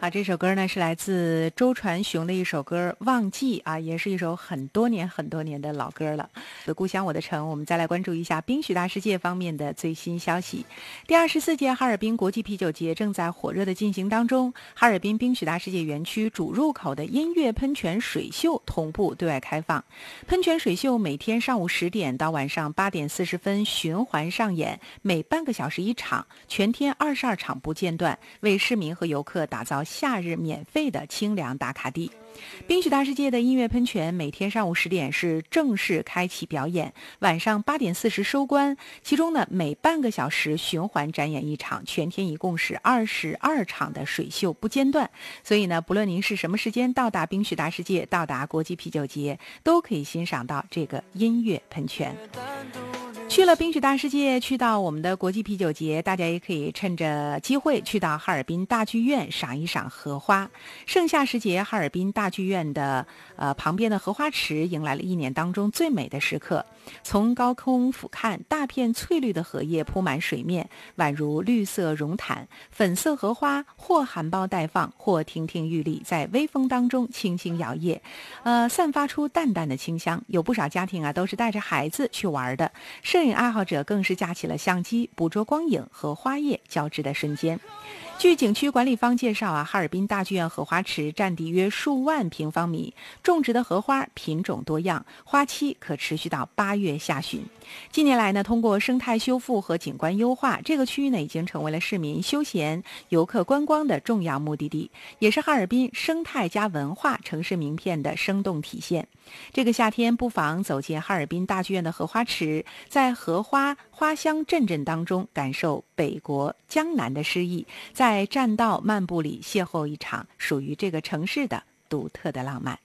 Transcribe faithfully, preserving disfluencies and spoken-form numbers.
好，这首歌呢是来自周传雄的一首歌《忘记》啊，也是一首很多年很多年的老歌了。我的故乡我的城，我们再来关注一下冰雪大世界方面的最新消息。第二十四届哈尔滨国际啤酒节正在火热的进行当中，哈尔滨冰雪大世界园区主入口的音乐喷泉水秀同步对外开放。喷泉水秀每天上午十点到晚上八点四十分循环上演，每半个小时一场，全天二十二场不间断，为市民和游客打造夏日免费的清凉打卡地。冰雪大世界的音乐喷泉每天上午十点是正式开启表演，晚上八点四十收官。其中呢，每半个小时循环展演一场，全天一共是二十二场的水秀不间断。所以呢，不论您是什么时间到达冰雪大世界，到达国际啤酒节，都可以欣赏到这个音乐喷泉。去了冰雪大世界，去到我们的国际啤酒节，大家也可以趁着机会去到哈尔滨大剧院赏一赏荷花。盛夏时节，哈尔滨大剧院的呃旁边的荷花池迎来了一年当中最美的时刻。从高空俯瞰，大片翠绿的荷叶铺满水面，宛如绿色绒毯，粉色荷花或含苞待放，或亭亭玉立，在微风当中轻轻摇曳，呃，散发出淡淡的清香。有不少家庭啊，都是带着孩子去玩的。摄影爱好者更是架起了相机，捕捉光影和花叶交织的瞬间。据景区管理方介绍啊，哈尔滨大剧院荷花池占地约数万平方米，种植的荷花品种多样，花期可持续到八月下旬。近年来呢，通过生态修复和景观优化，这个区域呢已经成为了市民休闲、游客观光的重要目的地，也是哈尔滨生态加文化城市名片的生动体现。这个夏天不妨走进哈尔滨大剧院的荷花池，在荷花花香阵阵当中感受北国江南的诗意，在栈道漫步里邂逅一场属于这个城市的独特的浪漫。